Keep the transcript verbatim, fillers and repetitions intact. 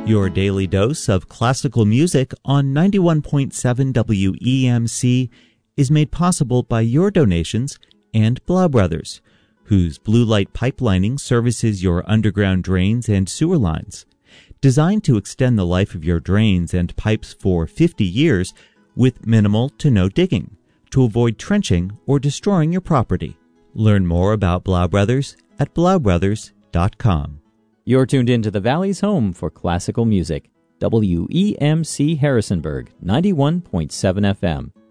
Your daily dose of classical music on ninety-one point seven W E M C is made possible by your donations and Blau Brothers, whose blue light pipelining services your underground drains and sewer lines. Designed to extend the life of your drains and pipes for fifty years with minimal to no digging, to avoid trenching or destroying your property. Learn more about Blau Brothers at blau brothers dot com. You're tuned in to the Valley's home for classical music, W E M C Harrisonburg, ninety-one point seven F M.